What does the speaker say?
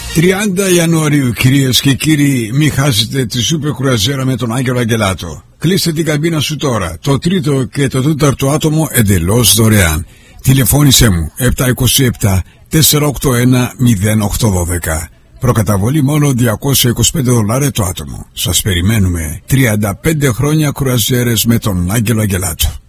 30 Ιανουαρίου, κυρίες και κύριοι, μην χάσετε τη σούπερ κρουαζιέρα με τον Άγγελο Αγγελάτο. Κλείστε την καμπίνα σου τώρα. Το τρίτο και το τέταρτο άτομο εντελώς δωρεάν. Τηλεφώνησέ μου 727 481 0812. Προκαταβολή μόνο $225 το άτομο. Σας περιμένουμε. 35 χρόνια κρουαζιέρες με τον Άγγελο Αγγελάτο.